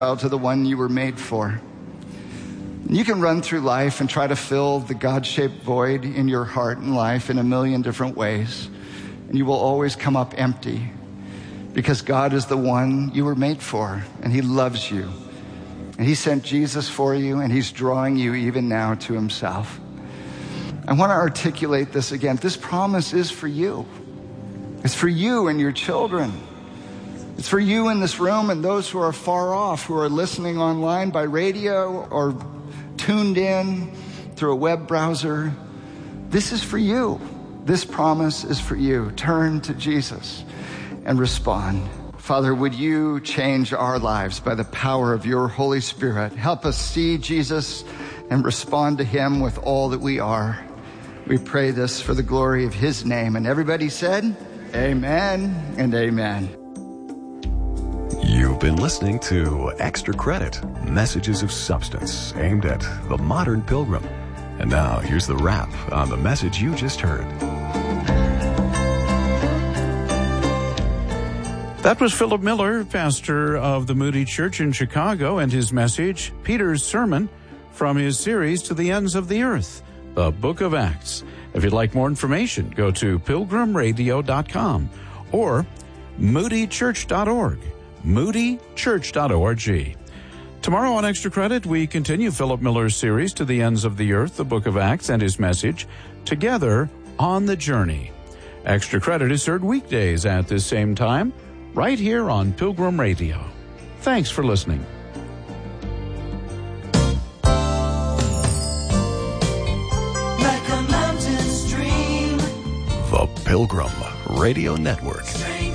to the one you were made for. You can run through life and try to fill the God-shaped void in your heart and life in a million different ways, and you will always come up empty because God is the one you were made for, and he loves you, and he sent Jesus for you, and he's drawing you even now to himself. I want to articulate this again. This promise is for you. It's for you and your children. It's for you in this room and those who are far off, who are listening online by radio or tuned in through a web browser. This is for you. This promise is for you. Turn to Jesus and respond. Father, would you change our lives by the power of your Holy Spirit? Help us see Jesus and respond to him with all that we are. We pray this for the glory of his name. And everybody said, amen and amen. You've been listening to Extra Credit, messages of substance aimed at the modern pilgrim. And now here's the wrap on the message you just heard. That was Philip Miller, pastor of the Moody Church in Chicago, and his message, Peter's sermon from his series To the Ends of the Earth, the Book of Acts. If you'd like more information, go to pilgrimradio.com or moodychurch.org. moodychurch.org. Tomorrow on Extra Credit, we continue Philip Miller's series To the Ends of the Earth, the Book of Acts, and his message, Together on the Journey. Extra Credit is heard weekdays at this same time, right here on Pilgrim Radio. Thanks for listening. Like a mountain stream. The Pilgrim Radio Network.